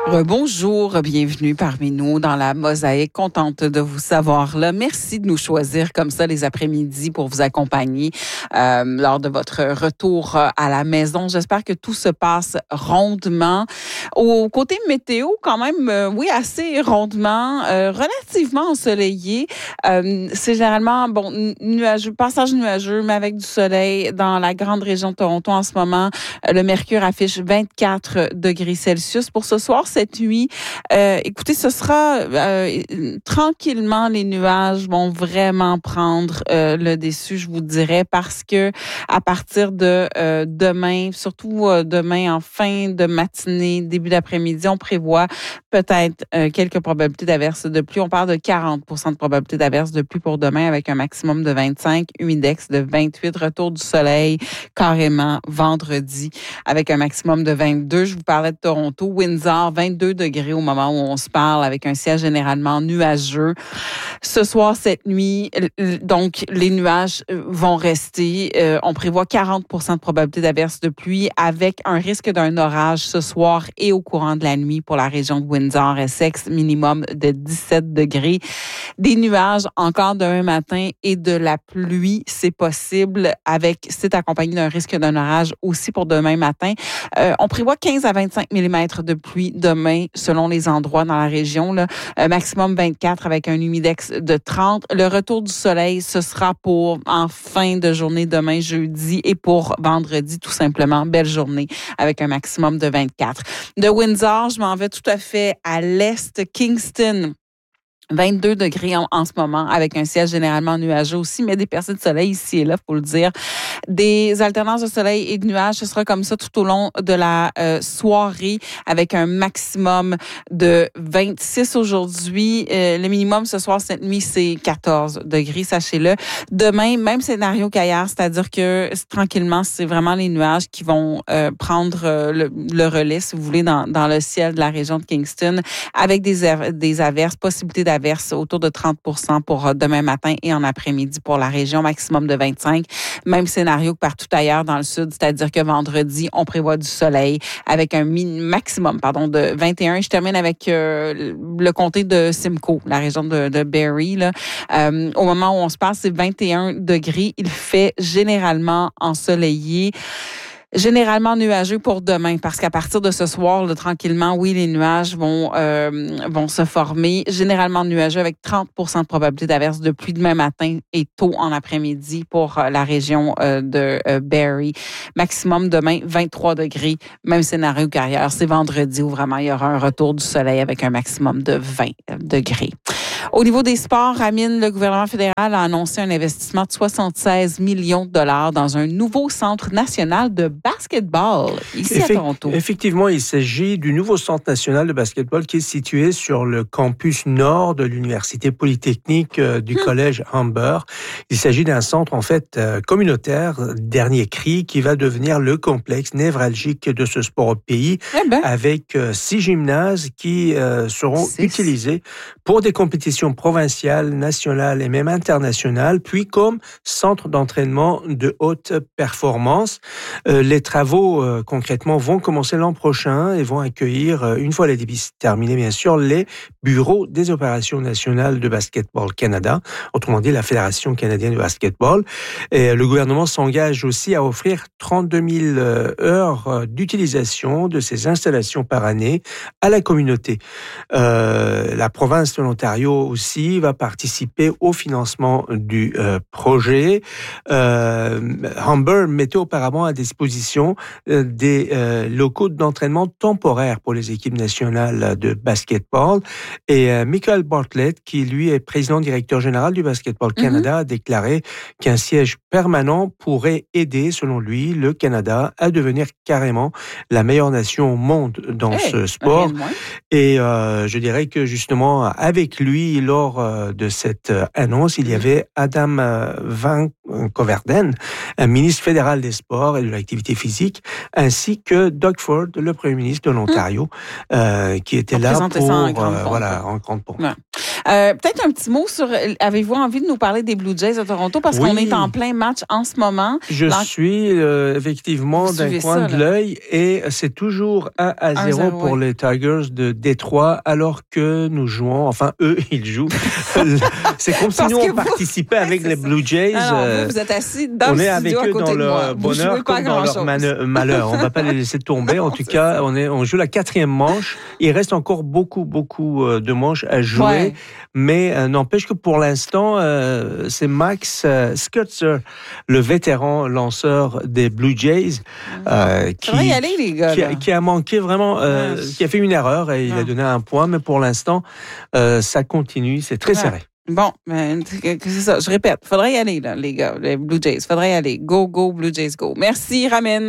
Bonjour, bienvenue parmi nous dans la Mosaïque. Contente de vous savoir là. Merci de nous choisir comme ça les après-midi pour vous accompagner lors de votre retour à la maison. J'espère que tout se passe rondement. Au côté météo, quand même, oui, assez rondement, relativement ensoleillé. C'est généralement, nuageux, passage nuageux, mais avec du soleil dans la grande région de Toronto en ce moment. Le mercure affiche 24 degrés Celsius. Pour ce soir, cette nuit, écoutez, ce sera tranquillement, les nuages vont vraiment prendre le dessus, je vous dirais, parce que à partir de demain, surtout demain en fin de matinée, début d'après-midi, on prévoit peut-être quelques probabilités d'averses de pluie. On parle de 40% de probabilité d'averses de pluie pour demain avec un maximum de 25, humidex de 28, retour du soleil carrément vendredi avec un maximum de 22. Je vous parlais de Toronto, Windsor, 22 degrés au moment où on se parle avec un ciel généralement nuageux. Ce soir, cette nuit, donc les nuages vont rester. On prévoit 40% de probabilité d'averses de pluie avec un risque d'un orage ce soir et au courant de la nuit pour la région de Windsor-Essex, minimum de 17 degrés. Des nuages encore demain matin et de la pluie, c'est possible c'est accompagné d'un risque d'un orage aussi pour demain matin. On prévoit 15 à 25 mm de pluie demain selon les endroits dans la région. Là. Maximum 24 avec un humidex de 30. Le retour du soleil, ce sera pour en fin de journée demain, jeudi, et pour vendredi, tout simplement. Belle journée avec un maximum de 24. De Windsor, je m'en vais tout à fait à l'est, Kingston. 22 degrés en ce moment, avec un ciel généralement nuageux aussi, mais des percées de soleil ici et là, faut le dire. Des alternances de soleil et de nuages, ce sera comme ça tout au long de la soirée, avec un maximum de 26 aujourd'hui. Le minimum ce soir, cette nuit, c'est 14 degrés, sachez-le. Demain, même scénario qu'hier, c'est-à-dire que tranquillement, c'est vraiment les nuages qui vont prendre le relais, si vous voulez, dans le ciel de la région de Kingston, avec des averses, possibilités d'averses autour de 30% pour demain matin et en après-midi pour la région, maximum de 25. Même scénario que partout ailleurs dans le sud, c'est-à-dire que vendredi, on prévoit du soleil avec un maximum de 21. Je termine avec le comté de Simcoe, la région de Barrie. Là. Au moment où on se parle, c'est 21 degrés. Il fait généralement ensoleillé. Généralement nuageux pour demain, parce qu'à partir de ce soir, là, tranquillement, oui, les nuages vont se former. Généralement nuageux avec 30% de probabilité d'averse de pluie demain matin et tôt en après-midi pour la région de Barrie. Maximum demain, 23 degrés. Même scénario qu'ailleurs. C'est vendredi où vraiment il y aura un retour du soleil avec un maximum de 20 degrés. Au niveau des sports, Amine, le gouvernement fédéral a annoncé un investissement de 76 millions de dollars dans un nouveau centre national de basketball ici à Toronto. Effectivement, il s'agit du nouveau centre national de basketball qui est situé sur le campus nord de l'université polytechnique du collège Humber. Il s'agit d'un centre en fait communautaire, dernier cri, qui va devenir le complexe névralgique de ce sport au pays, avec 6 gymnases qui seront utilisés pour des compétitions provinciales, nationales et même internationales, puis comme centre d'entraînement de haute performance. Les travaux, concrètement, vont commencer l'an prochain et vont accueillir, une fois l'édifice terminé, bien sûr, les bureaux des opérations nationales de Basketball Canada, autrement dit la Fédération canadienne de basketball. Et le gouvernement s'engage aussi à offrir 32 000 heures d'utilisation de ces installations par année à la communauté. La province de l'Ontario aussi va participer au financement du projet. Humber mettait auparavant à disposition des locaux d'entraînement temporaires pour les équipes nationales de basketball. Et Michael Bartlett, qui lui est président-directeur général du Basketball Canada, a déclaré qu'un siège permanent pourrait aider, selon lui, le Canada à devenir carrément la meilleure nation au monde dans ce sport. Et je dirais que justement, avec lui, lors de cette annonce, il y avait Adam Van Coverden, un ministre fédéral des Sports et de l'activité physique, ainsi que Doug Ford, le premier ministre de l'Ontario, qui était là pour en grande pompe. Peut-être un petit mot sur, avez-vous envie de nous parler des Blue Jays de Toronto? Parce qu'on est en plein match en ce moment. Je suis effectivement d'un coin de l'œil et c'est toujours 1-0 pour les Tigers de Détroit alors que nous jouons, enfin eux, ils jouent. C'est comme si nous, on participait avec les Blue Jays. Alors, vous êtes assis dans le studio à côté de moi. On est avec eux dans leur bonheur comme dans leur malheur. On ne va pas les laisser tomber. En tout cas, on joue la 4e manche. Il reste encore beaucoup de manches à jouer. Mais n'empêche que pour l'instant, c'est Max Scherzer, le vétéran lanceur des Blue Jays, qui a manqué vraiment, qui a fait une erreur et il a donné un point. Mais pour l'instant, ça continue. C'est très serré. Bon, c'est ça. Je répète, faudrait y aller, là, les gars, les Blue Jays. Faudrait y aller. Go, Blue Jays, go. Merci, Ramin.